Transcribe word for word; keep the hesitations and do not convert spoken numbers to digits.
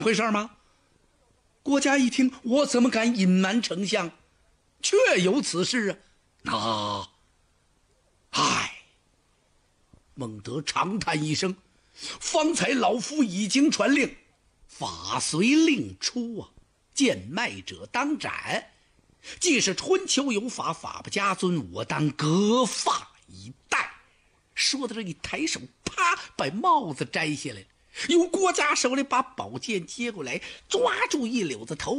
回事吗？国家一听，我怎么敢隐瞒丞相？确有此事啊！那，唉，孟德长叹一声，方才老夫已经传令，法随令出啊，贱卖者当斩。既是春秋有法，法不加尊，我当革发以待。说到这一抬手，啪，把帽子摘下来，由郭嘉手里把宝剑接过来，抓住一绺子头